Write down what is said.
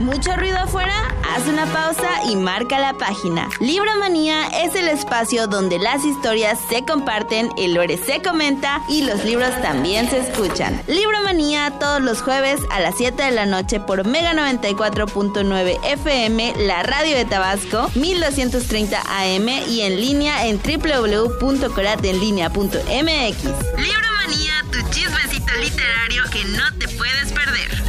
¿Mucho ruido afuera? Haz una pausa y marca la página. Libromanía es el espacio donde las historias se comparten, el lore se comenta y los libros también se escuchan. Libromanía todos los jueves a las 7 de la noche por Mega 94.9 FM, la radio de Tabasco, 1230 AM y en línea en www.corateenlinea.mx. Libromanía, tu chismecito literario que no te puedes perder.